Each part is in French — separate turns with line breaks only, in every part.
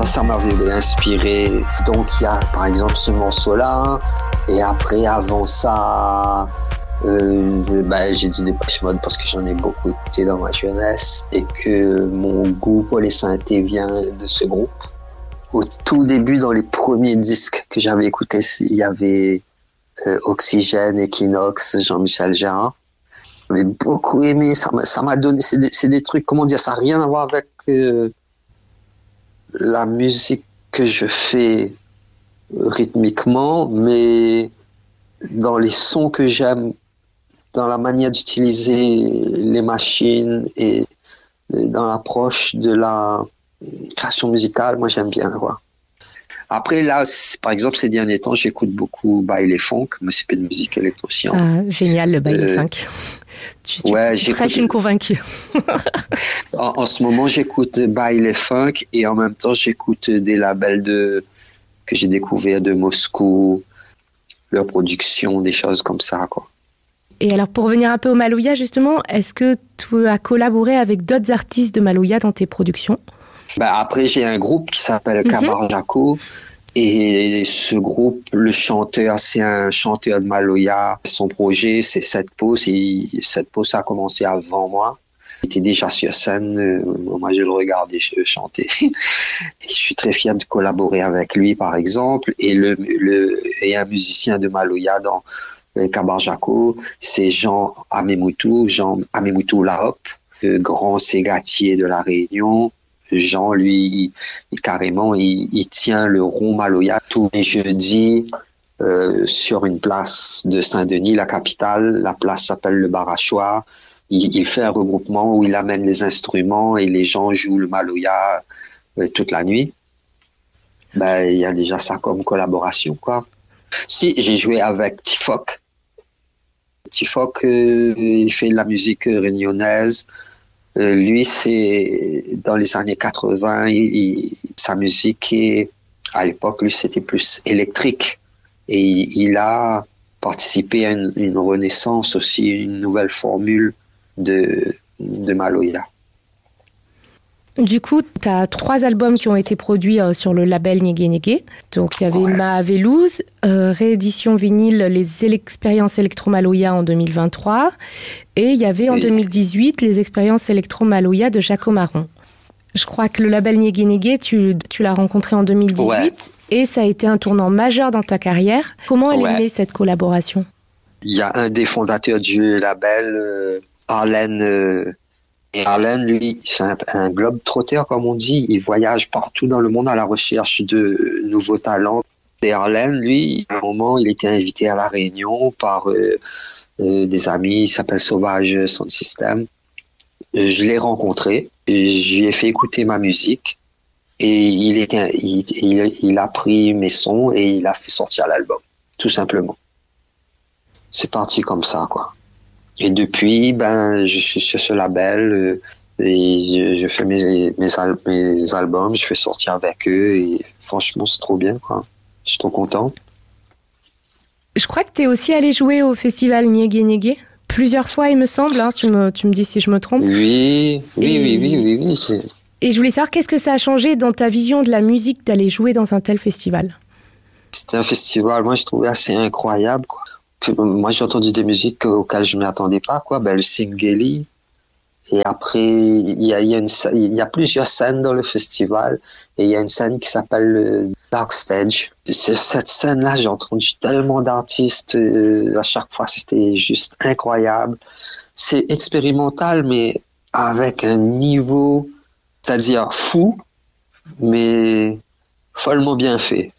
Ça m'avait inspiré. Donc il y a par exemple ce morceau-là, et après avant ça, j'ai dit Depeche Mode parce que j'en ai beaucoup écouté dans ma jeunesse et que mon goût pour les synthés vient de ce groupe. Au tout début, dans les premiers disques que j'avais écoutés, il y avait Oxygène, Equinox, Jean-Michel Jarre. J'avais beaucoup aimé, ça m'a donné, c'est des trucs, comment dire, ça n'a rien à voir avec la musique que je fais rythmiquement, mais dans les sons que j'aime, dans la manière d'utiliser les machines et dans l'approche de la création musicale, moi j'aime bien, quoi. Après là, par exemple, ces derniers temps, j'écoute beaucoup baile funk, mais c'est pas de musique électro-chiante.
Ah, génial, le baile funk. Tu prêches une convaincue.
En ce moment, j'écoute baile funk et en même temps, j'écoute des labels que j'ai découverts de Moscou, leur production, des choses comme ça, quoi.
Et alors, pour revenir un peu au Maloya, justement, est-ce que tu as collaboré avec d'autres artistes de Maloya dans tes productions ?
Après, j'ai un groupe qui s'appelle Kabar Jaco. Et ce groupe, le chanteur, c'est un chanteur de Maloya. Son projet, c'est Setpo. Setpo, ça a commencé avant moi. Il était déjà sur scène. Moi, je le regardais chanter. Et je suis très fier de collaborer avec lui, par exemple. Et un musicien de Maloya dans Kabar Jaco, c'est Jean Amemoutou Lahop, le grand ségatier de la Réunion. Jean, lui, il tient le rond Maloya tous les jeudis sur une place de Saint-Denis, la capitale. La place s'appelle le Barachois. Il fait un regroupement où il amène les instruments et les gens jouent le Maloya toute la nuit. Il y a déjà ça comme collaboration, quoi. Si, j'ai joué avec Tifoc. Tifoc, il fait de la musique réunionnaise. Lui, c'est dans les années 80, sa musique, à l'époque, lui, c'était plus électrique. Et il a participé à une renaissance aussi, une nouvelle formule de Maloya.
Du coup, tu as 3 albums qui ont été produits sur le label Nyege Nyege. Donc, il y avait Maavelouz, réédition vinyle Les expériences électro-Maloya en 2023. Et il y avait en 2018 les expériences électro-Maloya de Jaco Marron. Je crois que le label Nyege Nyege, tu l'as rencontré en 2018 et ça a été un tournant majeur dans ta carrière. Comment elle est née, cette collaboration ?
Il y a un des fondateurs du label, Arlen. Et Arlen, lui, c'est un globe-trotteur, comme on dit. Il voyage partout dans le monde à la recherche de nouveaux talents. Et Arlen, lui, à un moment, il était invité à La Réunion par des amis. Il s'appelle Sauvage Sound System. Je l'ai rencontré. Je lui ai fait écouter ma musique. Et il a pris mes sons et il a fait sortir l'album. Tout simplement. C'est parti comme ça, quoi. Et depuis, je suis sur ce label et je fais mes albums, je fais sortir avec eux et franchement, c'est trop bien, quoi. Je suis trop content.
Je crois que tu es aussi allé jouer au festival Nyege Nyege plusieurs fois, il me semble. Hein. Tu me dis si je me trompe.
Oui.
Et je voulais savoir, qu'est-ce que ça a changé dans ta vision de la musique d'aller jouer dans un tel festival ?
C'était un festival, moi, je trouvais assez incroyable, quoi. Moi, j'ai entendu des musiques auxquelles je ne m'attendais pas, quoi. Le Singeli. Et après, il y a plusieurs scènes dans le festival. Et il y a une scène qui s'appelle le Dark Stage. Sur cette scène-là, j'ai entendu tellement d'artistes. À chaque fois, c'était juste incroyable. C'est expérimental, mais avec un niveau, c'est-à-dire fou, mais follement bien fait.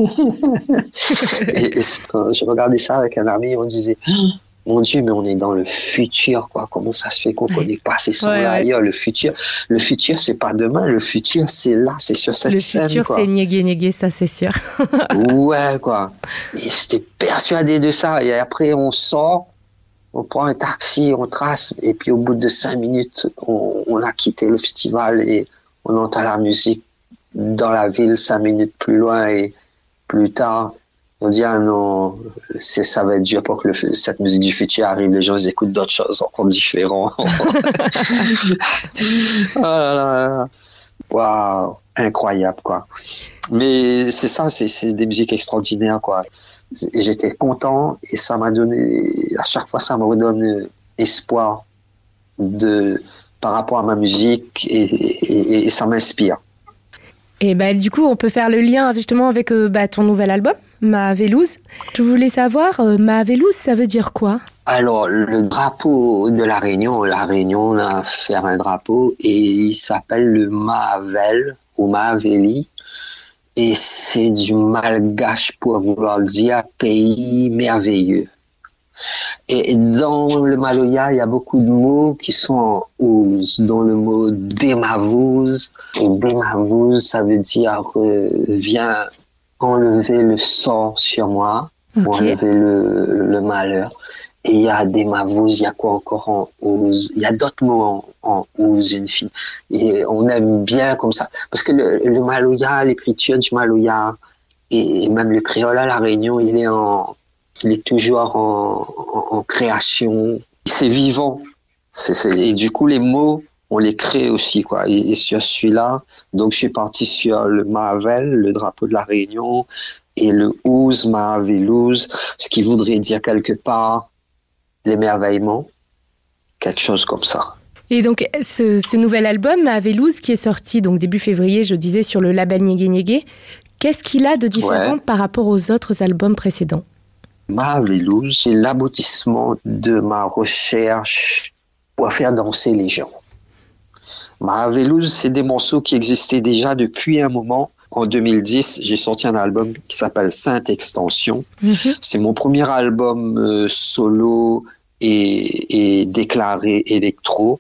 et quand je regardais ça avec un ami, on disait « Mon Dieu, mais on est dans le futur, quoi. Comment ça se fait qu'on ne connaît pas ces sons-là ailleurs ? Le futur, c'est pas demain. Le futur, c'est là, c'est sur cette scène.
Le futur,
quoi.
C'est Nyege Nyege, ça, c'est sûr.
Ouais, quoi. Et j'étais persuadé de ça. Et après, on sort, on prend un taxi, on trace. Et puis, au bout de 5 minutes, on a quitté le festival et on entend la musique dans la ville 5 minutes plus loin. Et plus tard, on dit, ah non, ça va être dur pour que cette musique du futur arrive. Les gens, ils écoutent d'autres choses encore différentes. Oh là là. Waouh, incroyable, quoi. Mais c'est ça, c'est des musiques extraordinaires, quoi. J'étais content et ça m'a donné, à chaque fois, ça me redonne espoir par rapport à ma musique et ça m'inspire.
Et du coup, on peut faire le lien justement avec ton nouvel album, Mahavelouz. Je voulais savoir, Mahavelouz, ça veut dire quoi?
Alors, le drapeau de la Réunion, on a fait un drapeau et il s'appelle le Mahavel ou Mahaveli. Et c'est du malgache pour vouloir dire pays merveilleux. Et dans le maloya, il y a beaucoup de mots qui sont en ouz, dont le mot demavouz. Et demavouz, ça veut dire viens enlever le sort sur moi,
Okay.
enlever le malheur. Et il y a demavouz, il y a quoi encore en ouz? Il y a d'autres mots en ouz, une fille. Et on aime bien comme ça. Parce que le maloya, l'écriture du maloya, et même le créole à La Réunion, il est toujours en création. C'est vivant. Et du coup, les mots, on les crée aussi, quoi. Et sur celui-là, donc je suis parti sur le Mahavel, le drapeau de La Réunion, et le Ouz, Mahavelouz, ce qui voudrait dire quelque part l'émerveillement, quelque chose comme ça.
Et donc, ce nouvel album, Mahavelouz, qui est sorti donc début février, je disais, sur le label Nyege Nyege, qu'est-ce qu'il a de différent par rapport aux autres albums précédents?
Mahavelouz, c'est l'aboutissement de ma recherche pour faire danser les gens. Mahavelouz, c'est des morceaux qui existaient déjà depuis un moment. En 2010, j'ai sorti un album qui s'appelle Sainte Extension. Mm-hmm. C'est mon premier album solo et déclaré électro.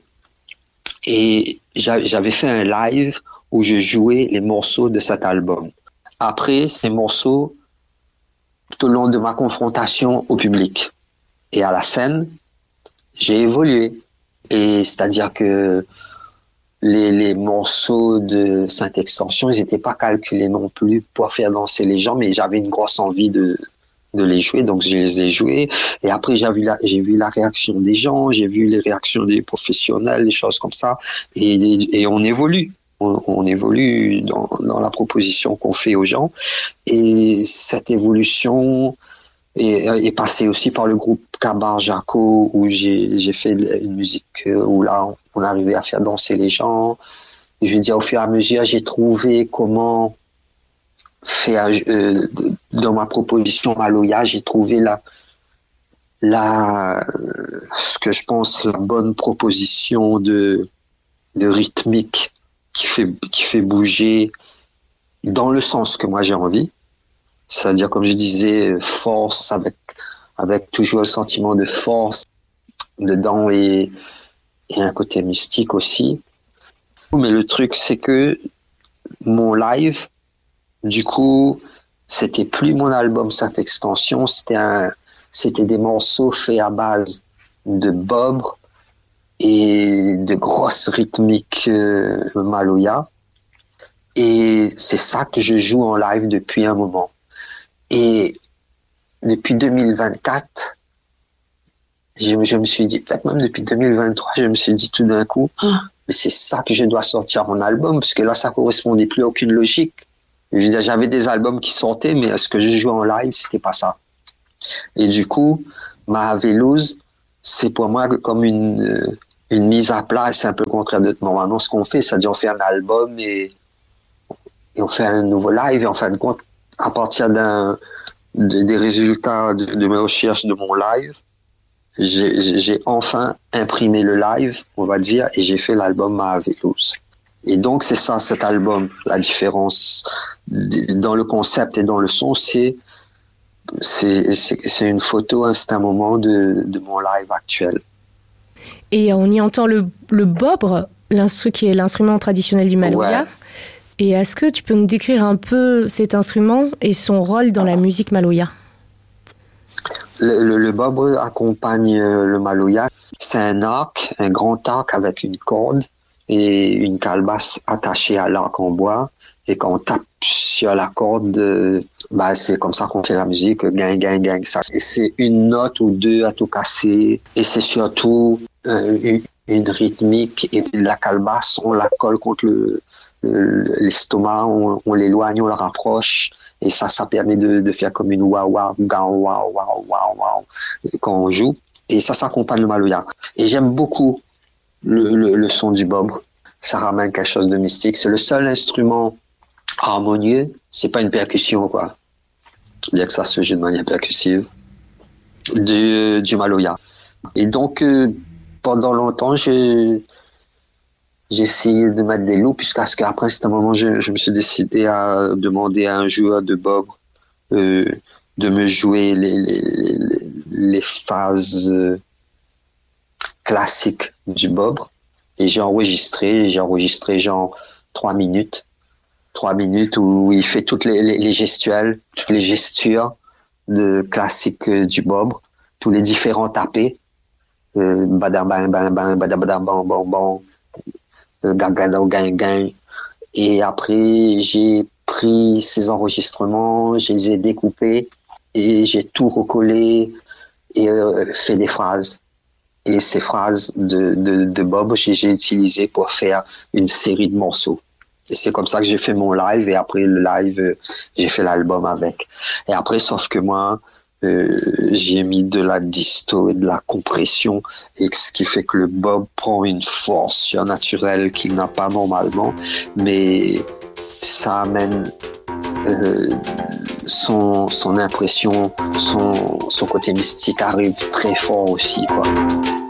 Et j'avais fait un live où je jouais les morceaux de cet album. Après, ces morceaux, tout au long de ma confrontation au public et à la scène, j'ai évolué. Et c'est-à-dire que les morceaux de Sainte Extension, ils n'étaient pas calculés non plus pour faire danser les gens, mais j'avais une grosse envie de les jouer, donc je les ai joués. Et après, j'ai vu la réaction des gens, j'ai vu les réactions des professionnels, des choses comme ça. Et on évolue. On évolue dans la proposition qu'on fait aux gens. Et cette évolution est passée aussi par le groupe Kabar Jaco, où j'ai fait une musique où là, on arrivait à faire danser les gens. Je veux dire, au fur et à mesure, j'ai trouvé comment faire, dans ma proposition Maloya, j'ai trouvé ce que je pense la bonne proposition de rythmique qui fait bouger dans le sens que moi j'ai envie. C'est-à-dire, comme je disais, force avec toujours le sentiment de force dedans et un côté mystique aussi. Mais le truc, c'est que mon live, du coup, c'était plus mon album Sainte Extension, c'était des morceaux faits à base de bobre et de grosses rythmiques maloya. Et c'est ça que je joue en live depuis un moment. Et depuis 2024, je me suis dit, peut-être même depuis 2023, je me suis dit tout d'un coup, mais c'est ça que je dois sortir en album, parce que là, ça correspondait plus à aucune logique. Je veux dire, j'avais des albums qui sortaient, mais ce que je jouais en live, c'était pas ça. Et du coup, Mahavelouz, c'est pour moi comme une mise à plat, c'est un peu le contraire de normalement ce qu'on fait, c'est-à-dire on fait un album et on fait un nouveau live, et en fin de compte, à partir des résultats de mes recherches de mon live, j'ai enfin imprimé le live, on va dire, et j'ai fait l'album Mahavelouz. Et donc, c'est ça, cet album. La différence dans le concept et dans le son, c'est une photo, c'est un moment de mon live actuel.
Et on y entend le bobre, qui est l'instrument traditionnel du maloya. Ouais. Et est-ce que tu peux nous décrire un peu cet instrument et son rôle dans la musique maloya?
Le bobre accompagne le maloya. C'est un arc, un grand arc avec une corde et une calebasse attachée à l'arc en bois. Et quand on tape sur la corde, c'est comme ça qu'on fait la musique, gang, gang, gang, ça. Et c'est une note ou deux à tout casser. Et c'est surtout une rythmique. Et la calebasse, on la colle contre l'estomac, on l'éloigne, on le rapproche, et ça permet de faire comme une waouh waouh waouh waouh waouh waouh quand on joue, et ça s'accompagne le maloya. Et j'aime beaucoup le son du bobre, ça ramène quelque chose de mystique. C'est le seul instrument harmonieux, c'est pas une percussion quoi, bien que ça se joue de manière percussive, du maloya. Et donc pendant longtemps j'ai essayé de mettre des loups, jusqu'à ce qu'après, à un moment, je me suis décidé à demander à un joueur de bobre de me jouer les phases classiques du bobre. Et j'ai enregistré genre 3 minutes où il fait toutes les gestuelles, toutes les gestures de classiques du bobre, tous les différents tapés. Badam, bam, bam, bam, badam, badam, bam, bam, bam. Et après, j'ai pris ces enregistrements, je les ai découpés et j'ai tout recollé et fait des phrases. Et ces phrases de Bob, j'ai utilisé pour faire une série de morceaux. Et c'est comme ça que j'ai fait mon live, et après le live, j'ai fait l'album avec. Et après, sauf que moi, j'ai mis de la disto et de la compression, et ce qui fait que le bob prend une force surnaturelle qu'il n'a pas normalement, mais ça amène son impression, son côté mystique arrive très fort aussi, quoi.